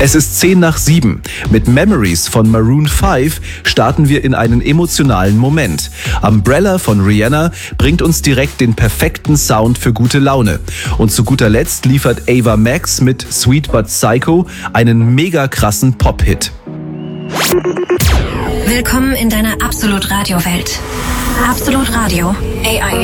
Es ist 6:10. Mit Memories von Maroon 5 starten wir in einen emotionalen Moment. Umbrella von Rihanna bringt uns direkt den perfekten Sound für gute Laune. Und zu guter Letzt liefert Ava Max mit Sweet But Psycho einen mega krassen Pop-Hit. Willkommen in deiner Absolut Radio Welt. Absolut Radio AI.